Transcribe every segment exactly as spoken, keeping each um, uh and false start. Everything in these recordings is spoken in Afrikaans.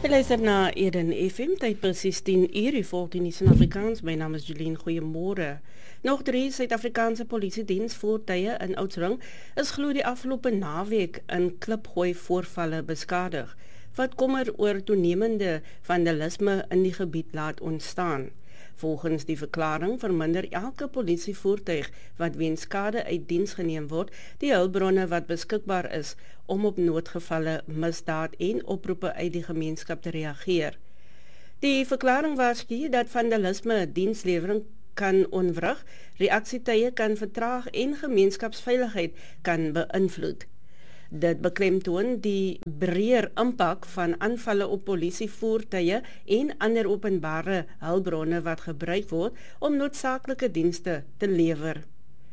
Jy luister na Eden F M, tyd presies tien uur, die volgende nuus in Afrikaans. My naam is Julien, goeiemôre. Nog drie Suid-Afrikaanse polisiediensvoertuie in Oudtshoorn is glo die afgelope naweek in klipgooi voorvalle beskadig, wat kommer oor toenemende vandalisme in die gebied laat ontstaan. Volgens die verklaring verminder elke polisievoertuig wat weens skade uit diens geneem word, die hulpbronne wat beskikbaar is om op noodgevalle, misdaad en oproepe uit die gemeenskap te reageer. Die verklaring waarsku dat vandalisme dienslewering kan onwrig, reaksietye kan vertraag en gemeenskapsveiligheid kan beïnvloed. Dit beklemtoon die breër impak van aanvalle op polisievoertuie en ander openbare hulpbronne wat gebruik word om noodsaaklike dienste te lewer.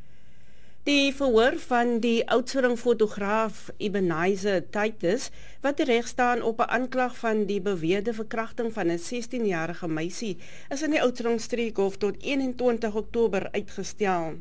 Die verhoor van die Oudtshoorn fotograaf Ebenezer Titus, wat terecht staan op 'n aanklag van die beweerde verkrachting van 'n sestienjarige meisie, is in die Oudtshoorn Streekhof tot eenentwintig Oktober uitgestel.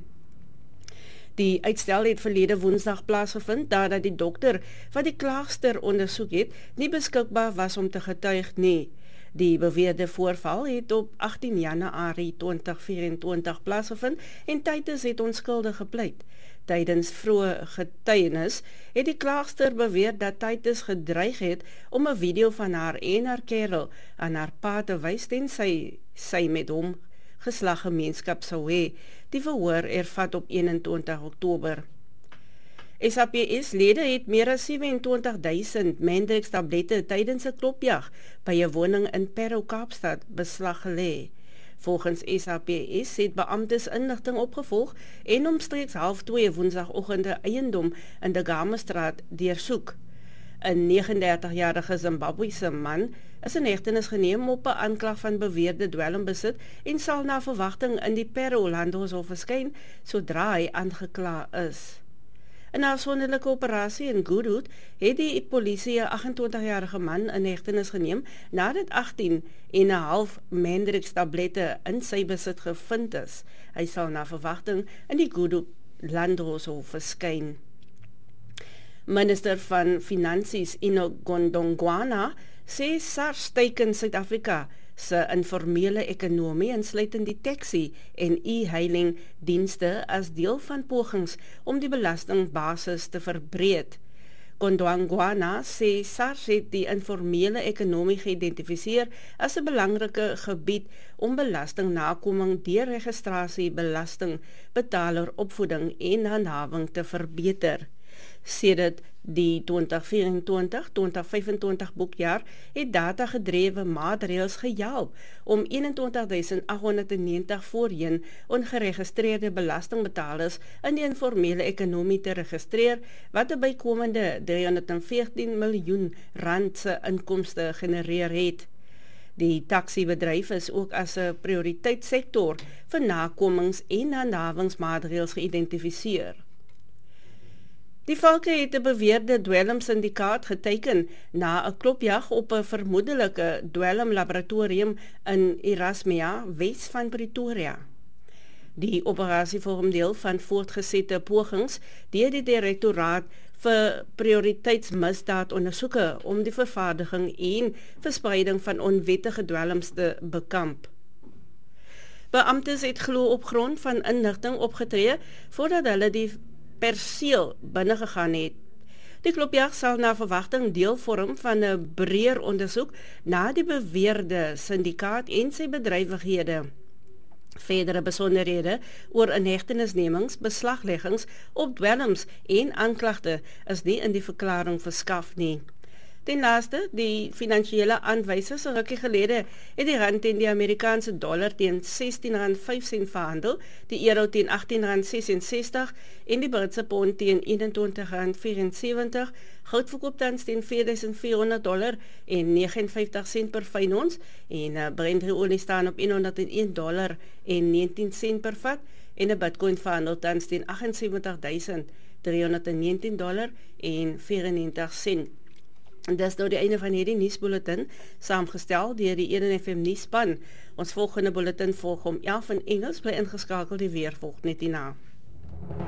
Die uitstel het verlede Woensdag plaasgevind nadat die dokter wat die klaagster ondersoek het, nie beskikbaar was om te getuig nie. Die beweerde voorval het op agtien Januarie tweeduisend vyf-en-twintig plaasgevind en Titus het onskuldig gepleit. Tydens vroeë getuienis het die klaagster beweer dat Titus gedreig het om 'n video van haar en haar kerel aan haar pa te wys tensy sy met hom geslaggemeenskap sou hê. Die verhoor ervat op eenentwintig Oktober. S A P S-lede het meer as sewe-en-twintig duisend Mandrix-tablette tydens 'n klopjag by 'n woning in Parow, Kaapstad beslag gelê. Volgens S A P S het beamptes inligting opgevolg en omstreeks half twee Woensdagoggend 'n eiendom in die Gamestraat deursoek. 'n negenendertigjarige Zimbabwese man is in hegtenis geneem op 'n aanklag van beweerde dwelmbesit en sal na verwagting in die Parow Landhoshof verskyn sodra hy aangekla is. In 'n afsonderlike operasie in Goodwood het die polisie 'n agt-en-twintigjarige man in hegtenis geneem nadat agtien en 'n half Mandrix-tablette in sy besit gevind is. Hy sal na verwagting in die Goodwood Landhoshof verskyn. Minister van Finansies Enoch Godongwana sê SARS teiken Suid-Afrika se informele ekonomie insluitend die taxi en e-hailing dienste as deel van pogings om die belastingbasis te verbreed. Godongwana sê SARS het die informele ekonomie geïdentifiseer as 'n belangrike gebied om belastingnakoming, deurregistrasie, belasting, betaler opvoeding en handhawing te verbeter. Sedert die twintig vyf-en-twintig twintig vyf-en-twintig boekjaar het data-gedrewe maatreëls gehelp om eenentwintig duisend agt honderd negentig voorheen ongeregistreerde belastingbetalers in die informele ekonomie te registreer, wat 'n bykomende driehonderdveertien miljoen rand se inkomste genereer het. Die taxibedryf is ook as 'n prioriteitssektor vir nakomings- en handhawingsmaatreëls geïdentifiseer. Die valke het 'n beweerde dwelmsindikaat geteken na 'n klopjag op 'n vermoedelike dwelmlaboratorium in Erasmia, Wes van Pretoria. Die operasie vorm deel van voortgesette pogings deur die Direktoraat vir Prioriteitsmisdaadondersoeke om die vervaardiging en verspreiding van onwettige dwelms te bekamp. Beamptes het glo op grond van inligting opgetree voordat hulle die perseel binne gegaan het. Die klopjag sal na verwagting deel vorm van 'n breër ondersoek na die beweerde syndikaat en sy bedrywighede. Verdere besonderhede oor inhegtenisnemings, beslagleggings op dwelms en aanklagte is nie in die verklaring verskaf nie. Ten laaste, die finansiële aanwysers 'n rukkie gelede het die rand teen die Amerikaanse dollar teen sestien rand vyf sent verhandel, die euro teen agttien rand sesensestig en die Britse pond teen eenentwintig rand vyf-en-sewentig, goud verkoop tans teen vier duisend vierhonderd dollar en negenenvyftig sent per fyn ons en uh, Brent-olie staan op honderdeen dollar en negentien sent per vat en 'n Bitcoin verhandel tans teen agt en sewentig duisend driehonderdnegentien dollar en vyfennegentig sent. En dis nou die einde van hierdie nuusbulletin, saamgestel deur die Eden F M nuusspan. Ons volgende bulletin volg om elf in Engels, bly ingeskakel, die weer volg net hierna.